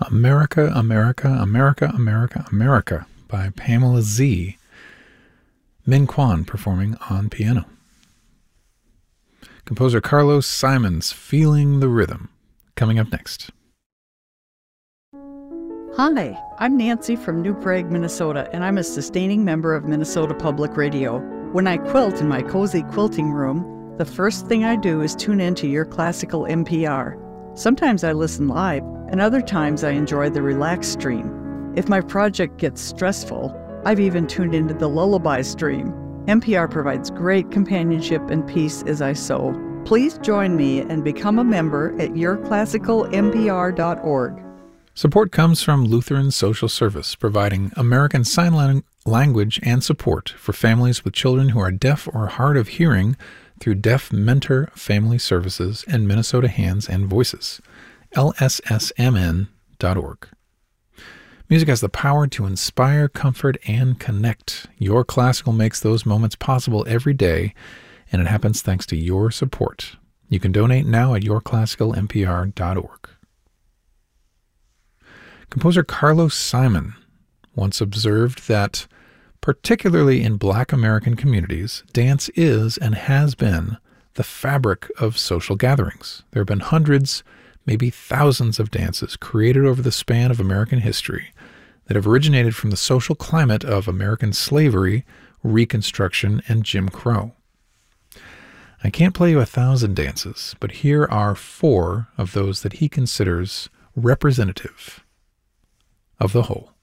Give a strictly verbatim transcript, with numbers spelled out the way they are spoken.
America, America, America, America, America by Pamela Z. Min Kwan performing on piano. Composer Carlos Simons, Feeling the Rhythm, coming up next. Hi, I'm Nancy from New Prague, Minnesota, and I'm a sustaining member of Minnesota Public Radio. When I quilt in my cozy quilting room, the first thing I do is tune into Your Classical N P R. Sometimes I listen live, and other times I enjoy the relaxed stream. If my project gets stressful, I've even tuned into the lullaby stream. N P R provides great companionship and peace as I sew. Please join me and become a member at your classical n p r dot org. Support comes from Lutheran Social Service, providing American Sign Lang- Language and support for families with children who are deaf or hard of hearing through Deaf Mentor Family Services and Minnesota Hands and Voices, L S S M N dot org. Music has the power to inspire, comfort, and connect. Your Classical makes those moments possible every day, and it happens thanks to your support. You can donate now at your classical n p r dot org. Composer Carlos Simon once observed that, particularly in Black American communities, dance is and has been the fabric of social gatherings. There have been hundreds, maybe thousands of dances created over the span of American history that have originated from the social climate of American slavery, Reconstruction, and Jim Crow. I can't play you a thousand dances, but here are four of those that he considers representative of the whole.